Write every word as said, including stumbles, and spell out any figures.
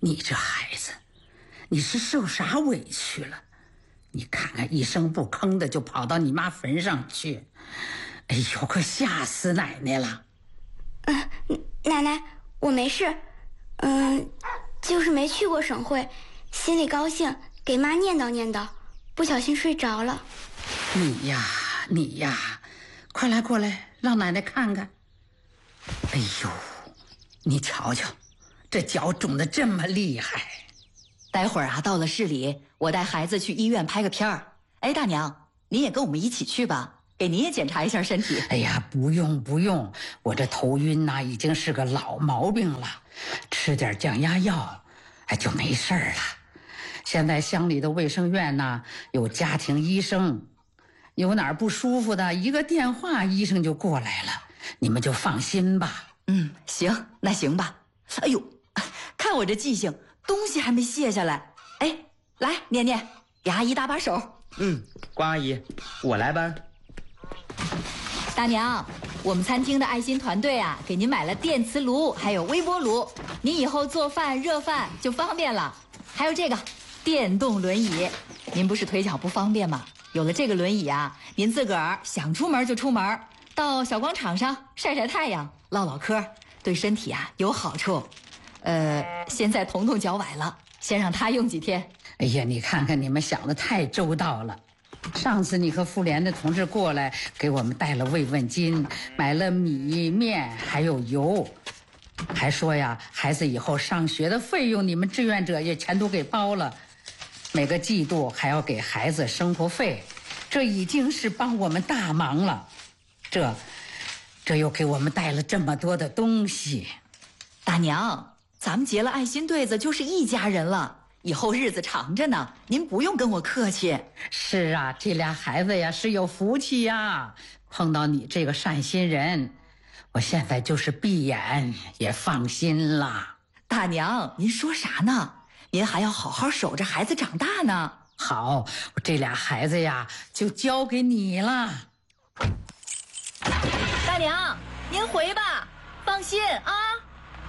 你这孩子，你是受啥委屈了？你看看一声不吭的就跑到你妈坟上去，哎呦，可吓死奶奶了。 嗯、呃，奶奶，我没事，嗯、呃，就是没去过省会，心里高兴，给妈念叨念叨，不小心睡着了。 你呀，你呀，快来过来，让奶奶看看。哎呦，你瞧瞧，这脚肿得这么厉害。 待会儿啊，到了市里，我带孩子去医院拍个片儿。哎，大娘，您也跟我们一起去吧，给您也检查一下身体。 哎呀，不用不用，我这头晕呐、啊，已经是个老毛病了，吃点降压药，哎，就没事了。现在乡里的卫生院呢，有家庭医生，有哪儿不舒服的，一个电话，医生就过来了，你们就放心吧。 嗯，行，那行吧。哎呦，看我这记性，东西还没卸下来。哎，来，念念，给阿姨搭把手。 嗯，关阿姨，我来吧。 大娘，我们餐厅的爱心团队啊，给您买了电磁炉，还有微波炉，您以后做饭热饭就方便了。还有这个电动轮椅，您不是腿脚不方便吗？有了这个轮椅啊，您自个儿想出门就出门，到小广场上晒晒太阳，唠唠嗑，对身体啊有好处。呃，现在彤彤脚崴了，先让他用几天。 哎呀，你看看你们想的太周到了。上次你和妇联的同志过来，给我们带了慰问金，买了米面还有油，还说呀，孩子以后上学的费用你们志愿者也全都给包了，每个季度还要给孩子生活费，这已经是帮我们大忙了。这这又给我们带了这么多的东西。 大娘，咱们结了爱心对子就是一家人了，以后日子长着呢，您不用跟我客气。 是啊，这俩孩子呀是有福气呀，碰到你这个善心人，我现在就是闭眼也放心了。 大娘，您说啥呢？您还要好好守着孩子长大呢。 好，这俩孩子呀就交给你了。 大娘，您回吧，放心啊。